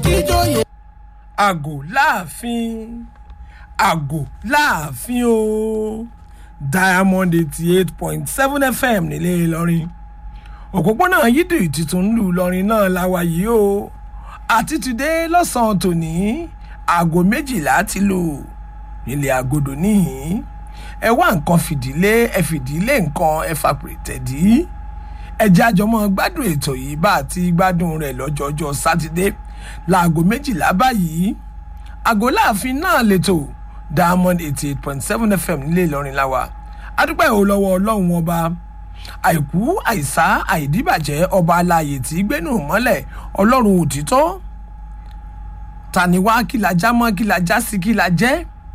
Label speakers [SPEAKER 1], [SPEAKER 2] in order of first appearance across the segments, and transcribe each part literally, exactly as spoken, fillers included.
[SPEAKER 1] kíjòyè.
[SPEAKER 2] àgò láàfin àgò láàfin o Diamond eighty eight point seven F M nílé Ìlọrin òpópónà yídì tuntun lù Ìlọrin náà láwa yìí o àti tùdé lọ́sàn-án tòní aago méjìlá ti lù nílé agodo níhìn ẹ wá nǹkan fìdílé ẹ fìdílé nǹkan ẹ fàpèrètẹ̀dí ẹ jẹ́ àjọmọ́ gbádùn ètò yìí bá àti gbádùn rẹ̀ lọ́jọ́jọ́ sátidé láago méjìlá báyìí àgọ́ láàfin náà lẹ́tọ̀ Diamond eighty eight point seven F M nílé Ìlọrin láwa adúpẹ́ ò lọ́wọ́ ọlọ́run ọba àìkú àìsá àìdíbàjẹ́ ọba aláàyè tí gbénú mọ́lẹ̀ ọlọ́run òtítọ́ tàníwá kí la já mọ́ kí la já sí kí la jẹ́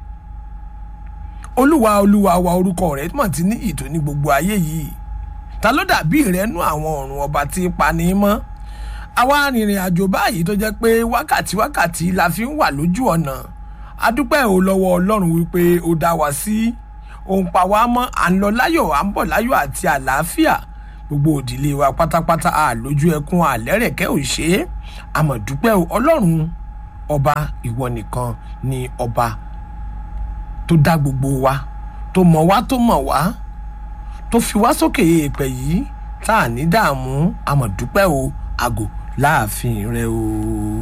[SPEAKER 2] olúwa olúwa wa orúkọ rẹ̀ mọ̀ tí ní ìtò ní gbogbo ayé yìí ta ló dàbí ìrẹ́nu àwọn ọ̀run ọba tí pa ní mọ́ àwa arìnrìn àjò báyìí tó jẹ́ pé wákàtí wákàtí la fi ń wà lójú ọ̀nà adúpẹ́ ò lọ́wọ́ ọlọ́run wípé ó dá wa sí òun pa wá mọ́ à ń lọ láyọ̀ à ń bọ̀ láyọ̀ àti àlàáfíà gbogbo òdìlé wa pátápátá à lójú ẹkún àlẹ́rẹ̀kẹ́ ò ṣe é àmọ́ dúpẹ́ ò ọlọ́run ọba ìwọ nìkan ni ọba tó dá gbogbo wa tó mọ̀ wá tó mọ̀ wá tó fi wá sókè èèpẹ̀ yìí tá à ní dààmú àmọ́ dúpẹ́ ò àgò láàfin rẹ o.